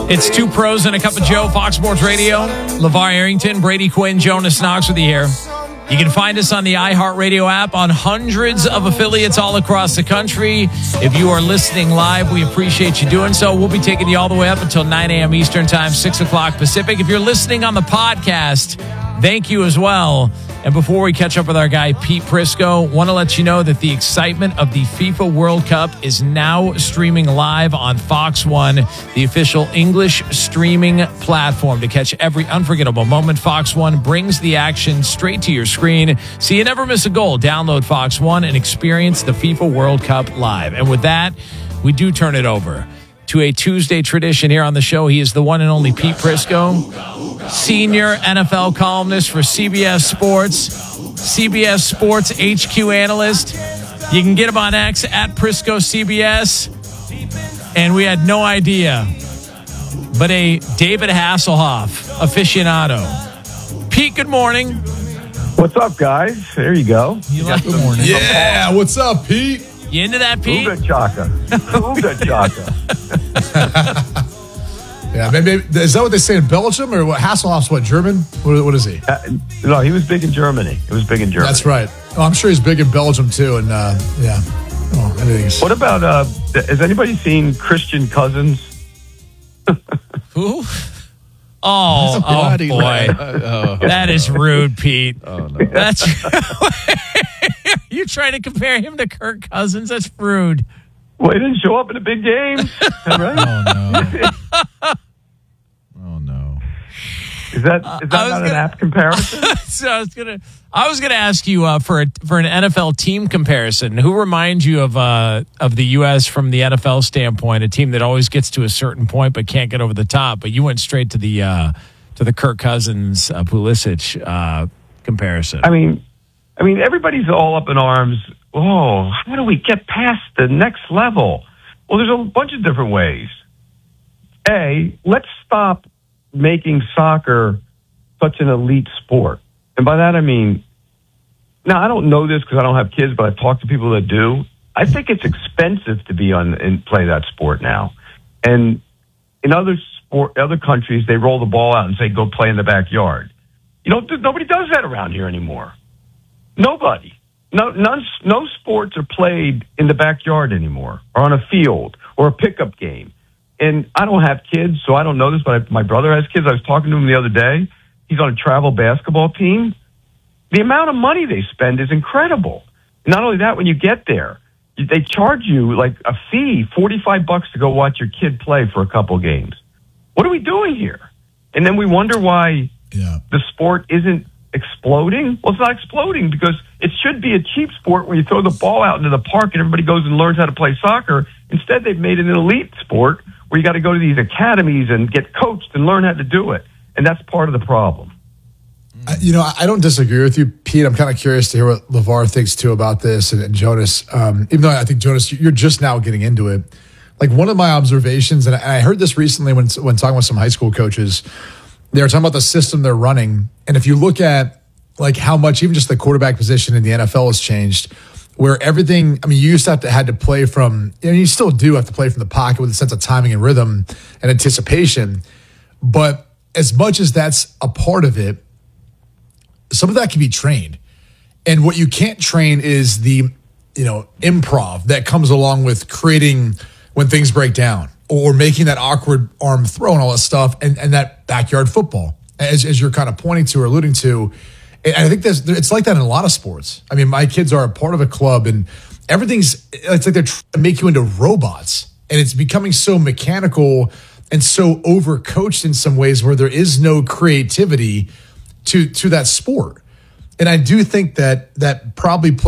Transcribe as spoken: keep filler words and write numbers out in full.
It's Two Pros and a Cup of Joe, Fox Sports Radio. LeVar Arrington, Brady Quinn, Jonas Knox with you here. You can find us on the iHeartRadio app on hundreds of affiliates all across the country. If you are listening live, we appreciate you doing so. We'll be taking you all the way up until nine a.m. Eastern Time, six o'clock Pacific. If you're listening on the podcast, thank you as well. And before we catch up with our guy, Pete Prisco, want to let you know that the excitement of the FIFA World Cup is now streaming live on Fox One, the official English streaming platform. To catch every unforgettable moment, Fox One brings the action straight to your screen, so you never miss a goal. Download Fox One and experience the FIFA World Cup live. And with that, we do turn it over to a Tuesday tradition here on the show. He is the one and only Pete Prisco, senior N F L columnist for C B S Sports, C B S Sports H Q analyst. You can get him on X at Prisco C B S. And we had no idea, but a David Hasselhoff aficionado. Pete, good morning. What's up, guys? There you go. You like good morning. Yeah, what's up, Pete? You into that, Pete? Uga Chaka. Uga Chaka. Yeah, maybe, is that what they say in Belgium, or what? Hasselhoff's what, German? What, what is he? Uh, no, he was big in Germany. He was big in Germany. That's right. Oh, I'm sure he's big in Belgium too, and uh, yeah. Oh, anything's... What about? Uh, has anybody seen Christian Cousins? Who? Oh, oh boy. oh. That is rude, Pete. Oh, no. That's you trying to compare him to Kirk Cousins? That's rude. Well, he didn't show up in the big games. Right? Oh, no. Oh, no. Is that is that not gonna, an apt comparison? so I was gonna I was gonna ask you uh, for a, for an N F L team comparison. Who reminds you of uh, of the U S from the N F L standpoint? A team that always gets to a certain point but can't get over the top. But you went straight to the uh, to the Kirk Cousins uh, Pulisic uh, comparison. I mean, I mean, everybody's all up in arms. Oh, how do we get past the next level? Well, there's a bunch of different ways. A, let's stop making soccer such an elite sport. And by that I mean, now I don't know this because I don't have kids, but I've talked to people that do. I think it's expensive to be on and play that sport now. And in other sport, other countries, they roll the ball out and say, go play in the backyard. You know, nobody does that around here anymore. Nobody. No, none, no sports are played in the backyard anymore, or on a field, or a pickup game. And I don't have kids, so I don't know this, but I, my brother has kids. I was talking to him the other day. He's on a travel basketball team. The amount of money they spend is incredible. Not only that, when you get there, they charge you like a fee, forty-five bucks to go watch your kid play for a couple games. What are we doing here? And then we wonder why yeah. the sport isn't exploding. Well, it's not exploding because it should be a cheap sport where you throw the ball out into the park and everybody goes and learns how to play soccer. Instead, they've made it an elite sport where you got to go to these academies and get coached and learn how to do it. And that's part of the problem. I, you know, I don't disagree with you, Pete. I'm kind of curious to hear what LeVar thinks too about this, and, and Jonas. Um, even though I think, Jonas, you're just now getting into it. Like, one of my observations, and I, and I heard this recently when when talking with some high school coaches, they were talking about the system they're running. And if you look at like how much even just the quarterback position in the N F L has changed, where everything, I mean, you used to have to had to play from, and you still do have to play from the pocket with a sense of timing and rhythm and anticipation. But as much as that's a part of it, some of that can be trained. And what you can't train is the, you know, improv that comes along with creating when things break down, or making that awkward arm throw and all that stuff, and, and that backyard football, as, as you're kind of pointing to or alluding to. And I think there's, it's like that in a lot of sports. I mean, my kids are a part of a club, and everything's, it's like they're trying to make you into robots. And it's becoming so mechanical and so overcoached in some ways where there is no creativity to, to that sport. And I do think that that probably plays